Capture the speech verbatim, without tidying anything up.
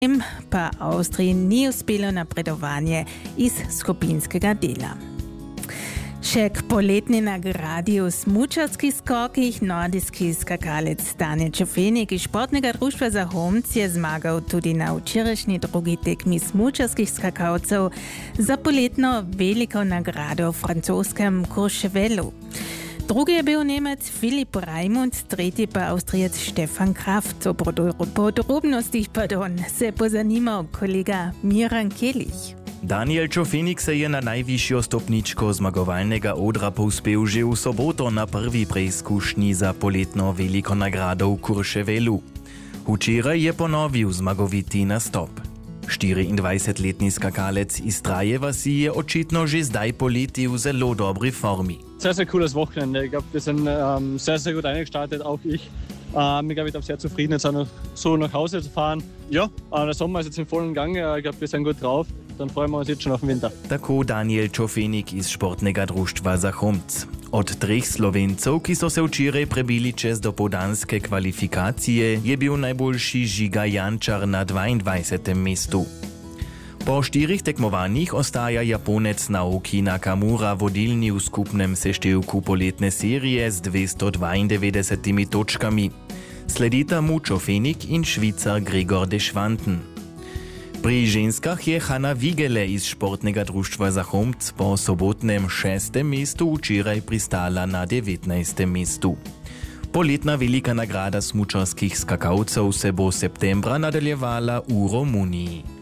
pa Austriji ni uspelo napredovanje iz skupinskega dela. Še k poletni nagradi v smučarskih skokih nordijski skakalec Daniel Čofenik iz športnega društva Zahomc je zmagal tudi na včerajšnji drugi tekmi smučarskih skakalcev za poletno veliko nagrado v francoskem Courchevelu. Drugi je bil Nemec Filip Raimund, tretji pa Avstrijec Stefan Kraft. O podrobnostih pardon, se pozanimal kolega Miran Kelich. Daniel Čofenik se je na najvišjo stopničko zmagovalnega odra povzpel že v soboto na prvi preizkušnji za poletno veliko nagrado v Courchevelu. Včeraj je ponovil zmagoviti nastop. štiriindvajsetletni skakalec iz Traje vasi je očitno že zdaj poleti v zelo dobri formi. Sehr, sehr cooles Wochenende. Ich glaube, wir sind ähm, sehr, sehr gut eingestartet, auch ich. Ähm, ich glaube, ich bin sehr zufrieden, jetzt auch noch so nach Hause zu fahren. Ja, äh, der Sommer ist jetzt im vollen Gang. Ich glaube, wir sind gut drauf. Dann freuen wir uns jetzt schon auf den Winter. Tako Daniel Čofenik iz športnega društva Zahomc. Od treh Slovencov, ki so se včeraj prebili čez dopoldanske kvalifikacije, je bil najboljši Žiga Jančar na dvaindvajsetem mestu. Po štirih tekmovanjih ostaja Japonec Naoki Nakamura vodilni v skupnem seštevku poletne serije z dvesto dvaindevetdeset točkami. Sledita mu Čofenik in Švicar Gregor Deschwanten. Pri ženskah je Hanna Vigele iz športnega društva Zahomc po sobotnem šestem mestu včeraj pristala na devetnajstem mestu. Poletna velika nagrada smučarskih skakalcev se bo septembra nadaljevala v Romuniji.